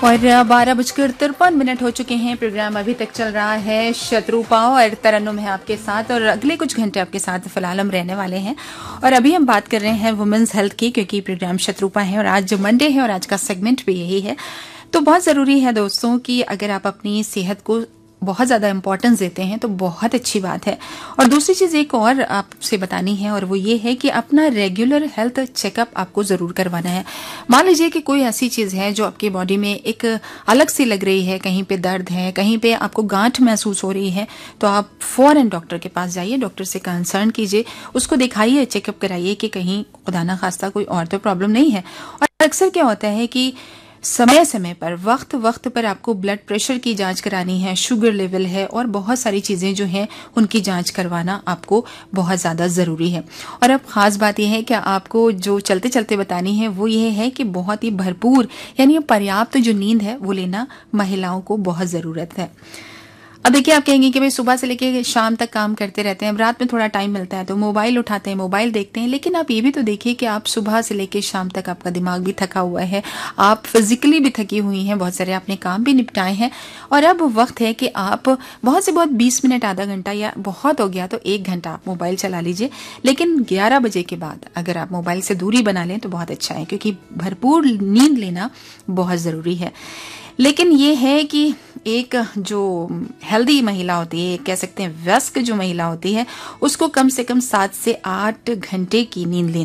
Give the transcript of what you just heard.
और 12:53 हो चुके हैं। प्रोग्राम अभी तक चल रहा है शत्रुपा और तरन्नुम है आपके साथ, और अगले कुछ घंटे आपके साथ फिलहाल हम रहने वाले हैं। और अभी हम बात कर रहे हैं वुमेन्स हेल्थ की, क्योंकि प्रोग्राम शत्रुपा है और आज मंडे है और आज का सेगमेंट भी यही है। तो बहुत ज़रूरी है दोस्तों कि अगर आप अपनी सेहत को बहुत ज़्यादा इम्पोर्टेंस देते हैं तो बहुत अच्छी बात है। और दूसरी चीज़ एक और आपसे बतानी है, और वो ये है कि अपना रेगुलर हेल्थ चेकअप आपको ज़रूर करवाना है। मान लीजिए कि कोई ऐसी चीज़ है जो आपकी बॉडी में एक अलग सी लग रही है, कहीं पे दर्द है, कहीं पे आपको गांठ महसूस हो रही है, तो आप फौरन डॉक्टर के पास जाइए, डॉक्टर से कंसर्न कीजिए, उसको दिखाइए, चेकअप कराइए कि कहीं खुदा ना खास्ता कोई और तो प्रॉब्लम नहीं है। और अक्सर क्या होता है कि समय समय पर वक्त पर आपको ब्लड प्रेशर की जांच करानी है, शुगर लेवल है, और बहुत सारी चीजें जो हैं उनकी जांच करवाना आपको बहुत ज्यादा जरूरी है। और अब खास बात यह है कि आपको जो चलते चलते बतानी है वो ये है कि बहुत ही भरपूर यानी पर्याप्त जो नींद है वो लेना महिलाओं को बहुत जरूरत है। अब देखिए, आप कहेंगे कि भाई सुबह से लेके शाम तक काम करते रहते हैं, अब रात में थोड़ा टाइम मिलता है तो मोबाइल उठाते हैं, मोबाइल देखते हैं। लेकिन आप ये भी तो देखिए कि आप सुबह से लेके शाम तक आपका दिमाग भी थका हुआ है, आप फिजिकली भी थकी हुई हैं, बहुत सारे आपने काम भी निपटाए हैं, और अब वक्त है कि आप बहुत से बहुत 20 मिनट, आधा घंटा, या बहुत हो गया तो 1 घंटा आप मोबाइल चला लीजिए। लेकिन 11 बजे के बाद अगर आप मोबाइल से दूरी बना लें तो बहुत अच्छा है, क्योंकि भरपूर नींद लेना बहुत जरूरी है। लेकिन ये है कि एक जो हेल्दी महिला होती है, कह सकते हैं वयस्क जो महिला होती है, उसको कम से कम 7 से 8 घंटे की नींद लेनी